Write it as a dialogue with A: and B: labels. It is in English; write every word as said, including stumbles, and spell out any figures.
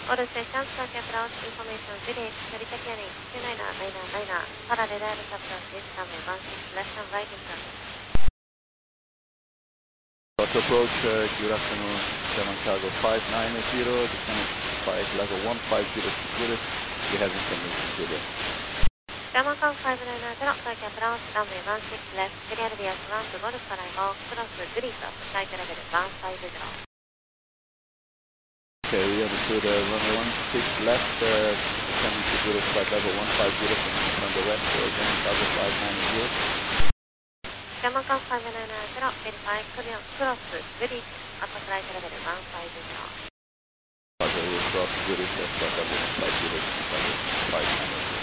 A: All stations, circuit approach, information village, Narita Canning, two niner, niner, niner, parallel direct approach is runway one six left and right is runway.
B: To approach, uh, good afternoon, German Cargo five nine zero, descending flight level one five zero to Zurich, we have information Julia.
A: German Cargo five nine zero, circuit approach, runway one six left, clear Vias one to Golf arrival, cross Zurich, flight level one five zero.
B: Okay, we understood uh, runway one six left, uh, descending to Zurich, flight level one five zero from, from the west, uh, German Cargo five nine zero.
A: German Cargo five nine zero, verify cross Zurich, upper flight level one five zero.
B: Roger, we'll cross Zurich, uh, flight level one five zero, five nine zero.